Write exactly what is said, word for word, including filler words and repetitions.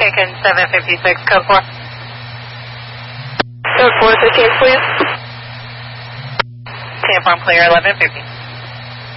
taken seven fifty-six, code four. Code four, fifteen, please. Tampon clear, eleven fifty.